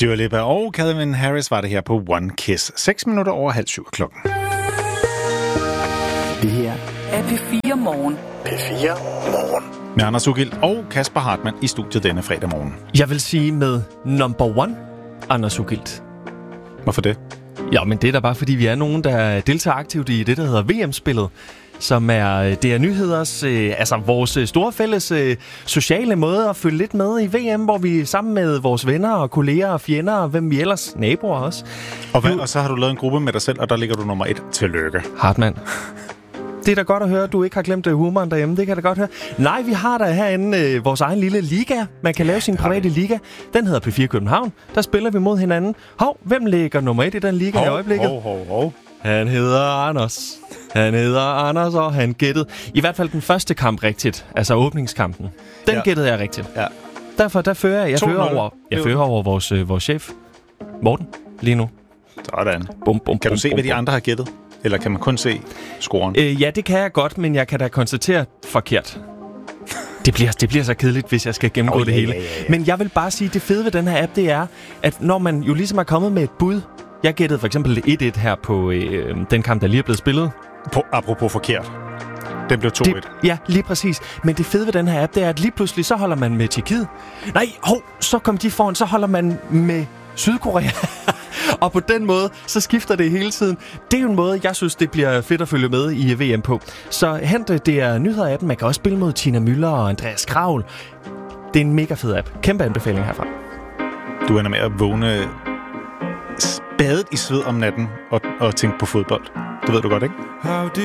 Dua Lipa og Calvin Harris var det her på One Kiss. 6 minutter over 6:30 klokken. Det her er P4 Morgen. P4 Morgen. Med Anders Ugilt og Kasper Hartmann i studiet denne fredag morgen. Jeg vil sige med number one, Anders Ugilt. Hvorfor det? Ja, men det er da bare, fordi vi er nogen, der deltager aktivt i det, der hedder VM-spillet, som er DR Nyheders, vores store fælles sociale måde at følge lidt med i VM, hvor vi sammen med vores venner og kolleger og fjender og hvem vi ellers, naboer også. Og så har du lavet en gruppe med dig selv, og der ligger du nummer 1. Tillykke. Hartmann. Det er da godt at høre, at du ikke har glemt humoren derhjemme. Det kan jeg da godt høre. Nej, vi har da herinde vores egen lille liga. Man kan lave sin private liga. Den hedder P4 København. Der spiller vi mod hinanden. Hvem ligger nummer 1 i den liga i øjeblikket? Han hedder Anders, og han gættede. I hvert fald den første kamp rigtigt. Altså åbningskampen. Den gættede jeg rigtigt. Ja. Derfor der fører jeg fører over vores chef, Morten, lige nu. Sådan. Kan du se, hvad de andre har gættet? Eller kan man kun se scoren? Ja, det kan jeg godt, men jeg kan da konstatere forkert. Det bliver så kedeligt, hvis jeg skal gennemgå det hele. Ja. Men jeg vil bare sige, det fede ved den her app, det er, at når man jo ligesom er kommet med et bud. Jeg gættede for eksempel 1-1 her på den kamp, der lige er blevet spillet. Apropos forkert. Den blev 2-1. Ja, lige præcis. Men det fede ved den her app, det er, at lige pludselig så holder man med Tjekkiet. Nej, så kom de foran, så holder man med Sydkorea. Og på den måde, så skifter det hele tiden. Det er jo en måde, jeg synes, det bliver fedt at følge med i VM på. Så hent det er nyheder appen. Man kan også spille mod Tina Müller og Andreas Kravl. Det er en mega fed app. Kæmpe anbefaling herfra. Du ender med at vågne spadet i sved om natten og tænke på fodbold. Det ved du godt, ikke?